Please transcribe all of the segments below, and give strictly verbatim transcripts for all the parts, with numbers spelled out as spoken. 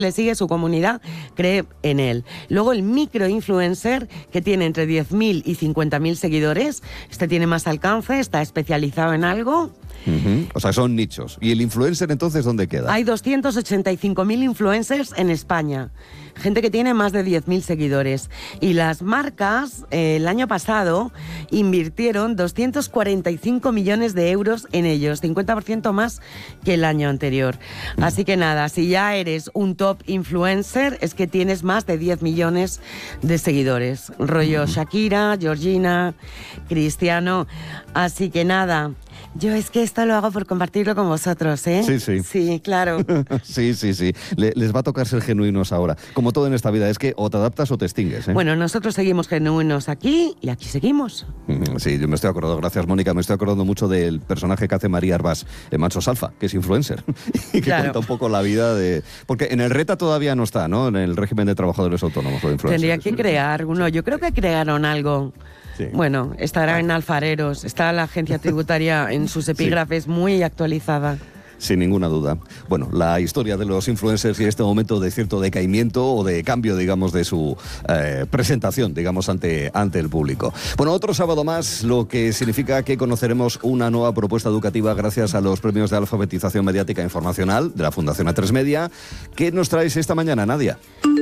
le sigue su comunidad, cree en él. Luego el microinfluencer, que tiene entre diez mil y cincuenta mil seguidores. Este tiene más alcance, está especializado en algo. Uh-huh. O sea, son nichos. ¿Y el influencer entonces dónde queda? Hay doscientos ochenta y cinco mil influencers en España. Gente que tiene más de diez mil seguidores. Y las marcas, eh, el año pasado, invirtieron doscientos cuarenta y cinco millones de euros en ellos, cincuenta por ciento más que el año anterior. Uh-huh. Así que nada, si ya eres un top influencer, es que tienes más de diez millones de seguidores. Rollo Shakira, Georgina, Cristiano. Así que nada, yo es que esto lo hago por compartirlo con vosotros, ¿eh? Sí, sí. Sí, claro. sí, sí, sí. Le, les va a tocar ser genuinos ahora. Como todo en esta vida, es que o te adaptas o te extingues, ¿eh? Bueno, nosotros seguimos genuinos aquí y aquí seguimos. Sí, yo me estoy acordando, gracias Mónica, me estoy acordando mucho del personaje que hace María Arbás en Machos Alfa, que es influencer, y que claro. cuenta un poco la vida de... Porque en el RETA todavía no está, ¿no? En el régimen de trabajadores autónomos, lo influencer. Tendría que crear uno. Yo creo que crearon algo... Sí. Bueno, estará en Alfareros, está la agencia tributaria en sus epígrafes sí. muy actualizada. Sin ninguna duda. Bueno, la historia de los influencers y este momento de cierto decaimiento o de cambio, digamos, de su eh, presentación, digamos, ante, ante el público. Bueno, otro sábado más, lo que significa que conoceremos una nueva propuesta educativa gracias a los premios de alfabetización mediática e informacional de la Fundación A tres Media. ¿Qué nos traes esta mañana, Nadia?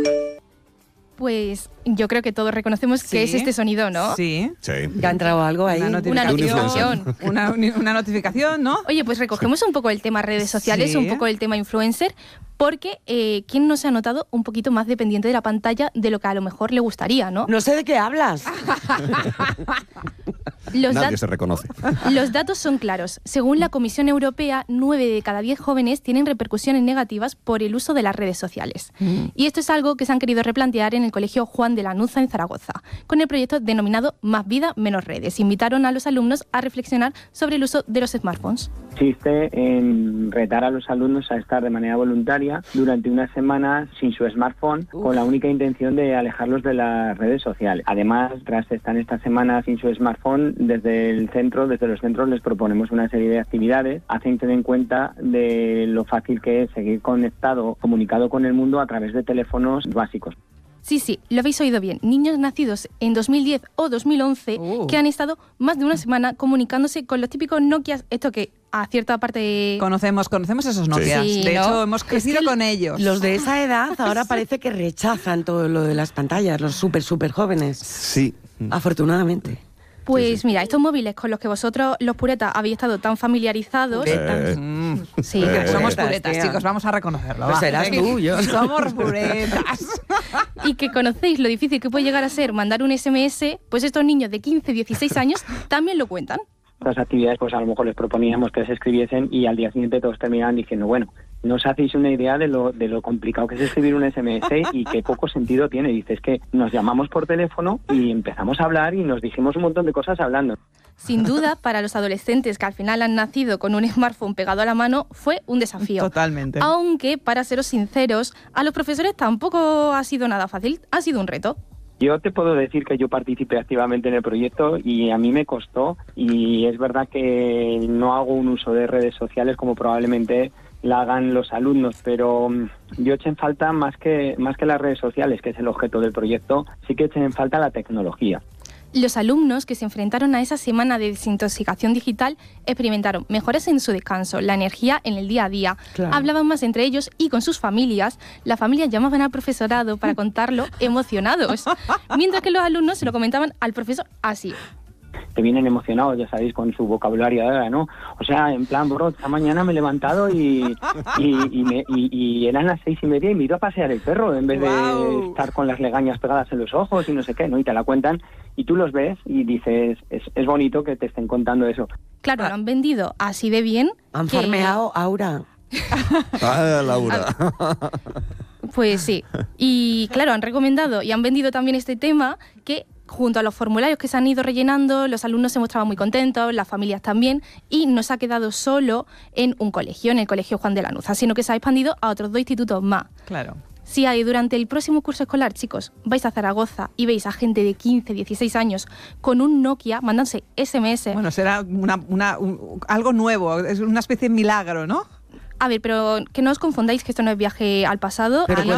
Pues yo creo que todos reconocemos sí. que es este sonido, ¿no? Sí. sí. ¿Ya ha entrado algo ahí? Una notificación. Una, una notificación, ¿no? Oye, pues recogemos sí. un poco el tema redes sociales, sí. un poco el tema influencer, porque eh, ¿quién no se ha notado un poquito más dependiente de la pantalla de lo que a lo mejor le gustaría, no? No sé de qué hablas. Los Nadie dat- se reconoce. Los datos son claros. Según la Comisión Europea, nueve de cada diez jóvenes tienen repercusiones negativas por el uso de las redes sociales. Mm. Y esto es algo que se han querido replantear en el Colegio Juan de Lanuza en Zaragoza, con el proyecto denominado Más vida, menos redes. Invitaron a los alumnos a reflexionar sobre el uso de los smartphones. Consiste en retar a los alumnos a estar de manera voluntaria durante una semana sin su smartphone, Uf. con la única intención de alejarlos de las redes sociales. Además, tras estar esta semana sin su smartphone, desde el centro, desde los centros les proponemos una serie de actividades, hacen tener en cuenta de lo fácil que es seguir conectado, comunicado con el mundo a través de teléfonos básicos. Sí, sí, lo habéis oído bien. Niños nacidos en dos mil diez o dos mil once uh. que han estado más de una semana comunicándose con los típicos Nokias, esto que a cierta parte... Conocemos, conocemos esos Nokias. Sí, de ¿no? hecho, hemos crecido es que con ellos. Los de esa edad ahora parece que rechazan todo lo de las pantallas, los súper, súper jóvenes. Sí. Afortunadamente. Pues sí, sí. mira, estos móviles con los que vosotros, los puretas, habéis estado tan familiarizados... Puretas. Mm. Sí, Eh, somos puretas, puretas, tía. chicos, vamos a reconocerlo. Pues va. serás tú, yo. Somos puretas. Y que conocéis lo difícil que puede llegar a ser mandar un ese eme ese, pues estos niños de quince, dieciséis años también lo cuentan. Estas actividades, pues a lo mejor les proponíamos que se escribiesen y al día siguiente todos terminaban diciendo, bueno, no os hacéis una idea de lo de lo complicado que es escribir un ese eme ese y qué poco sentido tiene. Dices que nos llamamos por teléfono y empezamos a hablar y nos dijimos un montón de cosas hablando. Sin duda, para los adolescentes que al final han nacido con un smartphone pegado a la mano, fue un desafío. Totalmente. Aunque, para seros sinceros, a los profesores tampoco ha sido nada fácil, ha sido un reto. Yo te puedo decir que yo participé activamente en el proyecto y a mí me costó, y es verdad que no hago un uso de redes sociales como probablemente la hagan los alumnos, pero yo eché en falta más que, más que las redes sociales, que es el objeto del proyecto, sí que eché en falta la tecnología. Los alumnos que se enfrentaron a esa semana de desintoxicación digital experimentaron mejoras en su descanso, la energía en el día a día, claro. Hablaban más entre ellos y con sus familias. Las familias llamaban al profesorado para contarlo emocionados, mientras que los alumnos se lo comentaban al profesor así. Que vienen emocionados, ya sabéis, con su vocabulario ahora, ¿no? O sea, en plan, bro, esta mañana me he levantado y, y, y, me, y, y eran las seis y media y me he ido a pasear el perro en vez wow. de estar con las legañas pegadas en los ojos y no sé qué, ¿no? Y te la cuentan y tú los ves y dices, es, es bonito que te estén contando eso. Claro, lo han vendido así de bien. Han que... farmeado Aura. Ah, Laura. Pues sí. Y claro, han recomendado y han vendido también este tema que... Junto a los formularios que se han ido rellenando, los alumnos se mostraban muy contentos, las familias también, y no se ha quedado solo en un colegio, en el Colegio Juan de Lanuza, sino que se ha expandido a otros dos institutos más. Claro. Si hay durante el próximo curso escolar, chicos, vais a Zaragoza y veis a gente de quince, dieciséis años con un Nokia mandándose ese eme ese. Bueno, será una, una, un, algo nuevo, es una especie de milagro, ¿no? A ver, pero que no os confundáis que esto no es viaje al pasado. Pero Ah, ¿no?